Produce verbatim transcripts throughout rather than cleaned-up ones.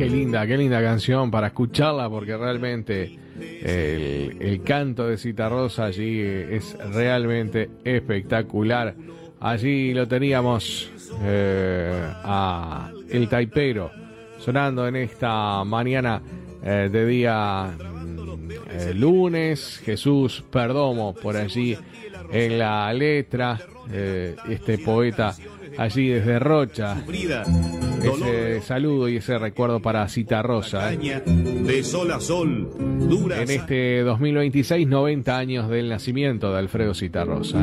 linda, qué linda canción para escucharla, porque realmente el, el canto de Citarrosa allí es realmente espectacular. Allí lo teníamos eh, a El Taipero sonando en esta mañana eh, de día eh, lunes. Jesús Perdomo por allí en la letra, eh, este poeta allí desde Rocha. Ese saludo y ese recuerdo para Citarrosa, ¿eh? De sol a sol, dura en este dos mil veintiséis, noventa años del nacimiento de Alfredo Citarrosa.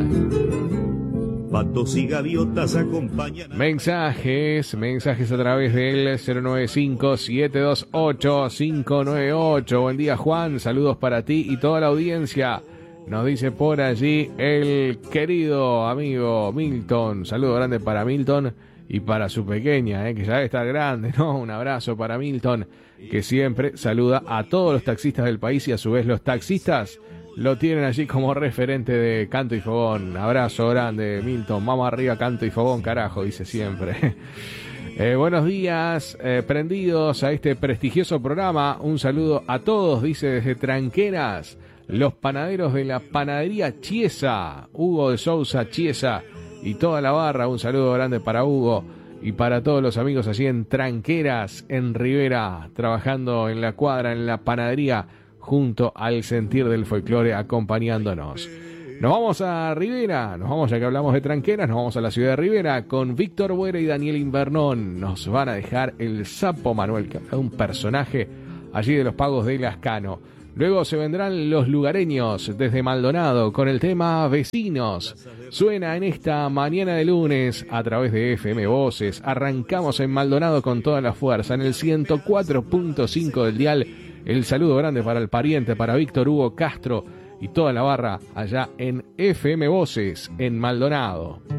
patos y gaviotas acompañan. Mensajes, mensajes a través del cero nueve cinco, siete dos ocho, cinco nueve ocho. Buen día, Juan, saludos para ti y toda la audiencia. Nos dice por allí el querido amigo Milton. Saludo grande para Milton y para su pequeña, eh, que ya debe estar grande, ¿no? Un abrazo para Milton, que siempre saluda a todos los taxistas del país y a su vez los taxistas lo tienen allí como referente de Canto y Fogón. Abrazo grande, Milton. Vamos arriba, Canto y Fogón, carajo, dice siempre. Eh, buenos días, eh, prendidos a este prestigioso programa. Un saludo a todos, dice desde Tranqueras, los panaderos de la panadería Chiesa, Hugo de Sousa Chiesa y toda la barra. Un saludo grande para Hugo y para todos los amigos allí en Tranqueras, en Rivera, trabajando en la cuadra, en la panadería, junto al sentir del folclore, acompañándonos. Nos vamos a Rivera, nos vamos, ya que hablamos de Tranqueras, nos vamos a la ciudad de Rivera con Víctor Buera y Daniel Invernón. Nos van a dejar el Sapo Manuel, que es un personaje allí de los pagos de Lascano. Luego se vendrán los lugareños desde Maldonado con el tema Vecinos. Suena en esta mañana de lunes a través de F M Voces. Arrancamos en Maldonado con toda la fuerza en el ciento cuatro punto cinco del dial. El saludo grande para el pariente, para Víctor Hugo Castro y toda la barra allá en F M Voces en Maldonado.